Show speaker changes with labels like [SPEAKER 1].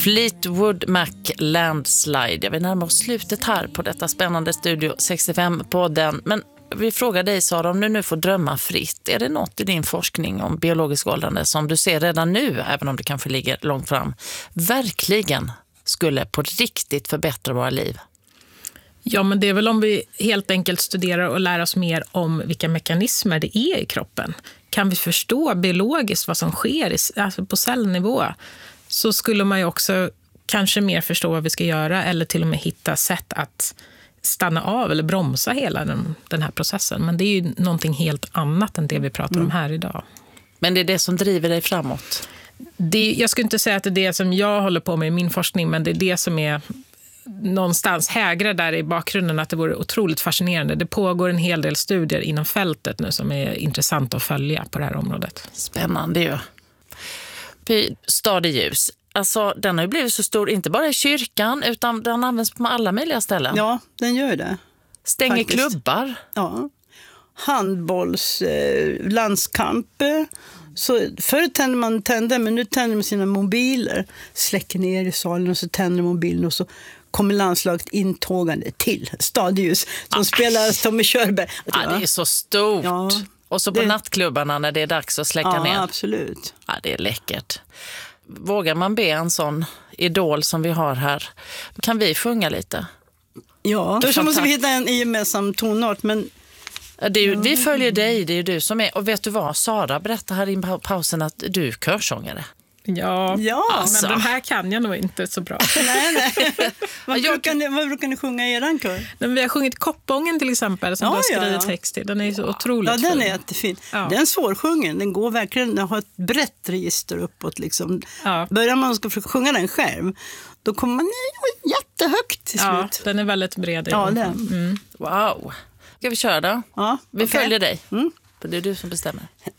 [SPEAKER 1] Fleetwood Mac Landslide. Jag vill närma oss slutet här på detta spännande Studio 65-podden. Men vi frågar dig, Sara, om du nu får drömma fritt. Är det något i din forskning om biologisk åldrande som du ser redan nu, även om det kanske ligger långt fram, verkligen skulle på riktigt förbättra våra liv?
[SPEAKER 2] Ja, men det är väl om vi helt enkelt studerar och lär oss mer om vilka mekanismer det är i kroppen. Kan vi förstå biologiskt vad som sker alltså på cellnivå, så skulle man ju också kanske mer förstå vad vi ska göra eller till och med hitta sätt att stanna av eller bromsa hela den här processen. Men det är ju någonting helt annat än det vi pratar om här idag.
[SPEAKER 1] Men det är det som driver dig framåt?
[SPEAKER 2] Jag skulle inte säga att det är det som jag håller på med i min forskning, men det är det som är någonstans hägrar där i bakgrunden, att det vore otroligt fascinerande. Det pågår en hel del studier inom fältet nu som är intressant att följa på det här området.
[SPEAKER 1] Spännande ju. Stadig ljus. Alltså, den har ju blivit så stor, inte bara i kyrkan, utan den används på alla möjliga ställen.
[SPEAKER 3] Ja, den gör det.
[SPEAKER 1] Stänger
[SPEAKER 3] faktiskt
[SPEAKER 1] klubbar.
[SPEAKER 3] Ja. Landskamp. Så förr tände man tänder, men nu tänder man sina mobiler. Släcker ner i salen och så tänder mobilen och så kommer landslaget intågande till Stadius som spelar Tommy Körberg.
[SPEAKER 1] Ja, det är så stort. Ja, och så på nattklubbarna när det är dags att släcka ner.
[SPEAKER 3] Ja, absolut.
[SPEAKER 1] Ja, det är läckert. Vågar man be en sån idol som vi har här? Kan vi sjunga lite?
[SPEAKER 3] Ja, då måste vi hitta en gemensam tonart, men
[SPEAKER 1] vi följer dig, det är ju du som är. Och vet du vad, Sara berättade här i pausen att du är körsångare.
[SPEAKER 2] Ja,
[SPEAKER 1] alltså.
[SPEAKER 2] Men den här kan jag nog inte så bra.
[SPEAKER 3] Nej. Vad brukar ni sjunga i eran kör?
[SPEAKER 2] Vi har sjungit Koppången till exempel, som du har skrivit text till. Den är så otroligt fin.
[SPEAKER 3] Ja, den är jättefin. Ja. Den är svårsjungen. Den går verkligen, den har ett brett register uppåt. Liksom. Ja. Börjar man ska sjunga den själv, då kommer man jättehögt till slut.
[SPEAKER 2] Ja, den är väldigt bred.
[SPEAKER 3] Ja, den.
[SPEAKER 1] Wow. Ska vi köra då?
[SPEAKER 3] Ja,
[SPEAKER 1] vi följer dig. Det är du som bestämmer.